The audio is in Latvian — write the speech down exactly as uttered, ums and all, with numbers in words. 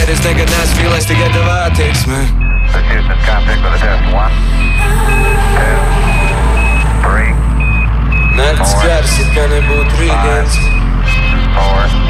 Ladies nekad neesmu filēs, tikai tev attieksme. This Houston, contact with a test. One, two, three, Nakts garas, it kā nebūtu rītdienas. four,